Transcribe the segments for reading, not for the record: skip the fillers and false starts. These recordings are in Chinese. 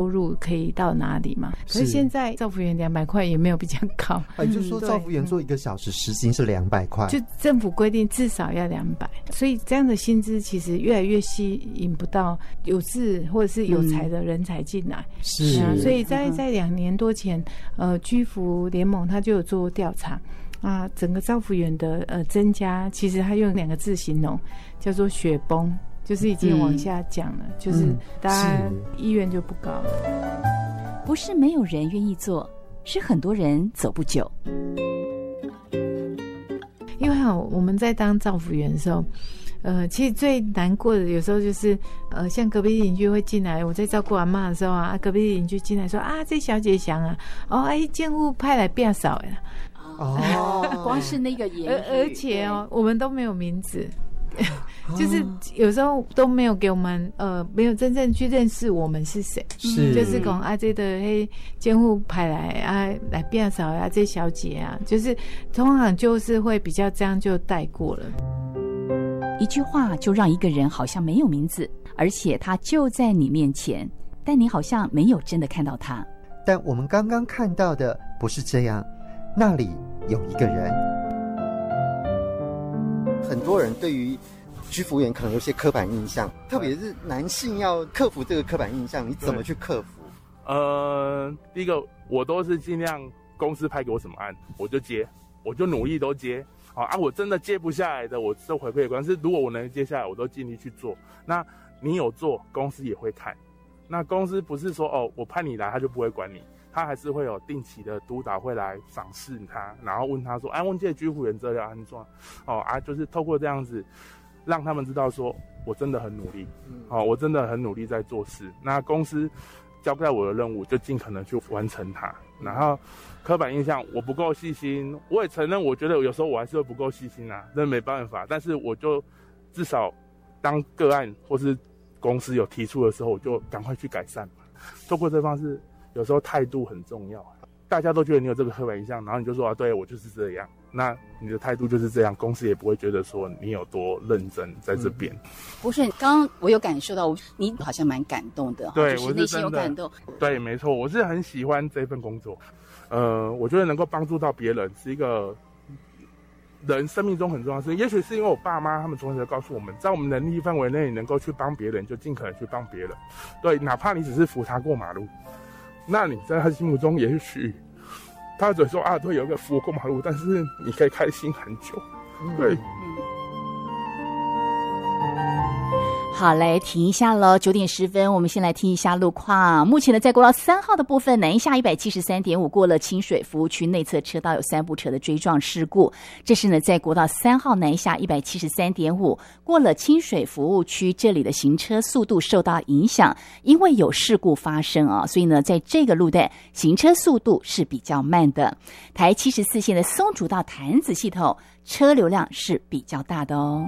入可以到哪里嘛。可是现在照服员200块也没有比较高， 也就是说照服员做1个小时时薪是200块， 就政府规定至少要200，所以这样的薪资其实越来越吸引不到有志或者是有才的人才进来。 是所以在2年多前，居服联盟他就有做调查啊，整个照服员的增加，其实他用2个字形容，叫做雪崩，就是已经往下降了，就是大家意愿就不高了。 不是没有人愿意做，是很多人走不久。 因为我们在当照服员的时候，其实最难过的有时候就是像隔壁邻居会进来，我在照顾阿嬷的时候啊，隔壁邻居进来说啊，这小姐想啊，监护派来变少了。 光是那个言语， 而且我们都没有名字。就是有时候都没有给我们没有真正去认识我们是谁，就是讲啊这个监护派来变少啊，这小姐啊，就是通常就是会比较这样就带过了。 一句话就让一个人好像没有名字，而且他就在你面前，但你好像没有真的看到他。 但我们刚刚看到的不是这样，那里有一个人。很多人对于居服员可能有些刻板印象，特别是男性要克服这个刻板印象，你怎么去克服？ 第一个我都是尽量公司派给我什么案我就接，我就努力都接。我真的接不下来的，我就回馈官司。如果我能接下来，我都尽力去做。那你有做，公司也会看。那公司不是说我派你来，他就不会管你，他还是会有定期的督导会来赏识他，然后问他说，问这居服员这要安装，就是透过这样子，让他们知道说我真的很努力，我真的很努力在做事。那公司交代我的任务，就尽可能去完成它。然后刻板印象，我不够细心，我也承认，我觉得有时候我还是会不够细心啊，真的没办法。但是我就至少当个案或是公司有提出的时候，我就赶快去改善嘛。透过这方式，有时候态度很重要。大家都觉得你有这个刻板印象，然后你就说对，我就是这样。那你的态度就是这样，公司也不会觉得说你有多认真在这边。 不是，刚刚我有感受到你好像蛮感动的， 对， 就是内心有感动。 对，没错，我是很喜欢这份工作。我觉得能够帮助到别人是一个人生命中很重要的事。也许是因为我爸妈他们从小告诉我们，在我们能力范围内，你能够去帮别人，就尽可能去帮别人。对，哪怕你只是扶他过马路，那你在他心目中也许他只说对，有一个扶我过马路，但是你可以开心很久。对。 好，来停一下了，9点10分，我们先来听一下路况。目前呢，在国道3号的部分，南一下 173.5 过了清水服务区内侧车道有3部车的追撞事故。这是呢，在国道3号南一下 173.5 过了清水服务区，这里的行车速度受到影响，因为有事故发生所以呢，在这个路段行车速度是比较慢的。台74线的松竹到潭子系统车流量是比较大的哦。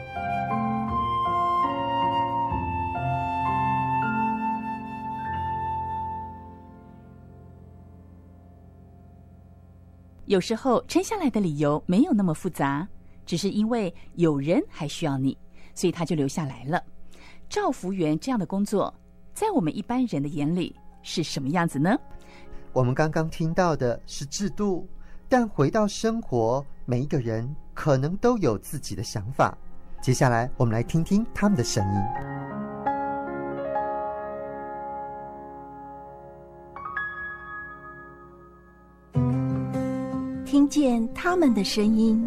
有时候撑下来的理由没有那么复杂，只是因为有人还需要你，所以他就留下来了。照服员这样的工作，在我们一般人的眼里是什么样子呢？ 我们刚刚听到的是制度，但回到生活，每一个人可能都有自己的想法。接下来我们来听听他们的声音。 听见他们的声音。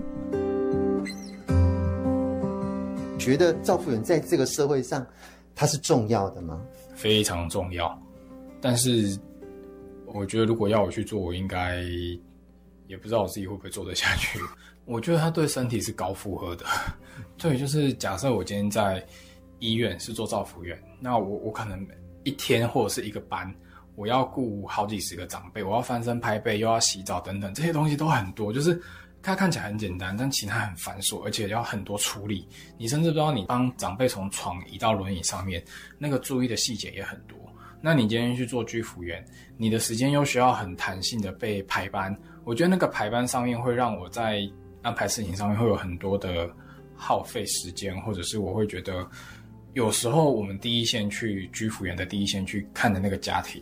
觉得照服员在这个社会上他是重要的吗？ 非常重要，但是我觉得如果要我去做，我应该也不知道我自己会不会做得下去。我觉得他对身体是高负荷的。对，就是假设我今天在医院是做照服员，那我可能一天或者是一个班，我要顾好几十个长辈，我要翻身拍背，又要洗澡等等，这些东西都很多。就是它看起来很简单，但其实它很繁琐，而且要很多处理。你甚至不知道你帮长辈从床移到轮椅上面，那个注意的细节也很多。那你今天去做居服员，你的时间又需要很弹性的被排班，我觉得那个排班上面会让我在安排事情上面会有很多的耗费时间，或者是我会觉得有时候我们第一线去居服员的第一线去看的那个家庭，